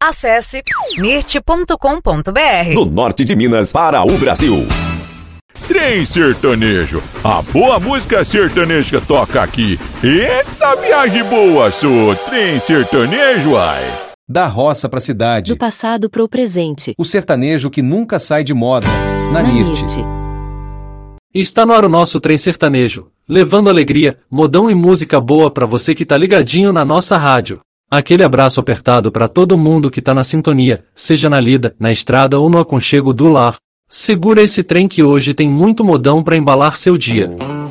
Acesse nirt.com.br. Do norte de Minas para o Brasil. Trem sertanejo, a boa música sertaneja toca aqui. Eita viagem boa, sou trem sertanejo, ai. Da roça pra cidade. Do passado pro presente. O sertanejo que nunca sai de moda. Na NIRT. Está no ar o nosso trem sertanejo, levando alegria, modão e música boa pra você que tá ligadinho na nossa rádio. Aquele abraço apertado pra todo mundo que tá na sintonia, seja na lida, na estrada ou no aconchego do lar. Segura esse trem que hoje tem muito modão pra embalar seu dia.